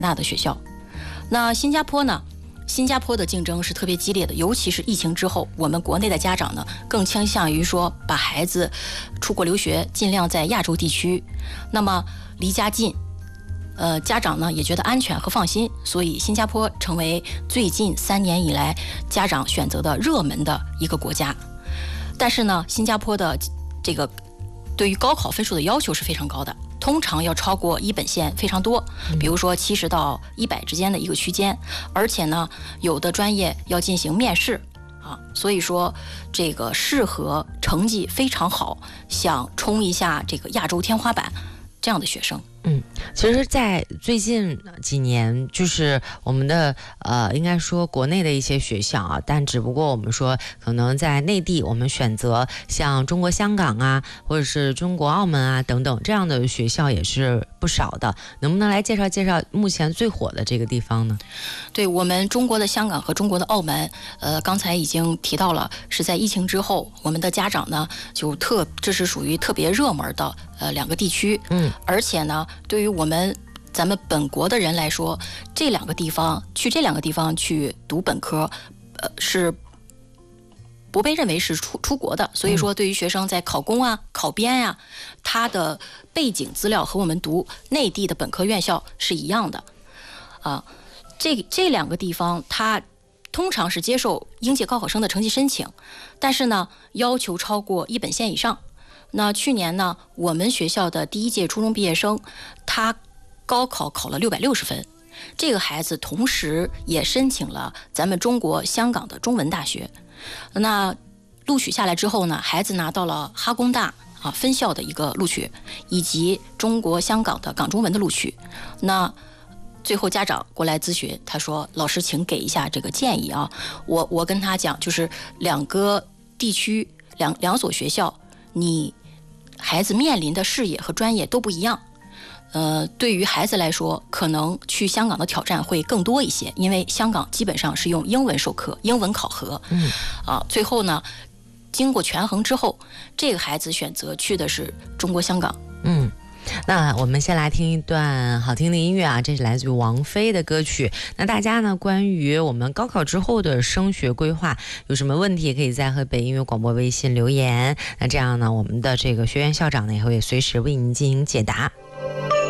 大的学校。那新加坡呢？新加坡的竞争是特别激烈的，尤其是疫情之后，我们国内的家长呢更倾向于说把孩子出国留学，尽量在亚洲地区，那么离家近，家长呢也觉得安全和放心，所以新加坡成为最近3年以来家长选择的热门的一个国家。但是呢，新加坡的这个对于高考分数的要求是非常高的，通常要超过一本线非常多，比如说70到100之间的一个区间，而且呢，有的专业要进行面试啊，所以说这个适合成绩非常好，想冲一下这个亚洲天花板这样的学生。 其实在最近几年，就是我们的应该说国内的一些学校啊，但只不过我们说可能在内地，我们选择像中国香港啊，或者是中国澳门啊等等这样的学校也是不少的。能不能来介绍介绍目前最火的这个地方呢？ 对，我们中国的香港和中国的澳门，刚才已经提到了，是在疫情之后，我们的家长呢这是属于特别热门的2个地区。而且呢，对于咱们本国的人来说，这两个地方去读本科，是不被认为是出国的。所以说，对于学生在考公啊、考编呀，他的背景资料和我们读内地的本科院校是一样的啊。这2个地方，它通常是接受应届高考生的成绩申请，但是呢，要求超过1本线以上。那去年呢，我们学校的第1届初中毕业生，他高考考了660分，这个孩子同时也申请了咱们中国香港的中文大学。那录取下来之后呢，孩子拿到了哈工大分校的一个录取，以及中国香港的港中文的录取。那最后家长过来咨询，他说：“老师，请给一下这个建议啊。”我跟他讲，就是2个地区两所学校，你孩子面临的视野和专业都不一样。对于孩子来说，可能去香港的挑战会更多一些，因为香港基本上是用英文授课、英文考核。最后呢，经过权衡之后，这个孩子选择去的是中国香港。 那我们先来听一段好听的音乐啊，这是来自于王菲的歌曲。那大家呢，关于我们高考之后的升学规划有什么问题，也可以在河北音乐广播微信留言。那这样呢，我们的这个学院校长呢，也会随时为您进行解答。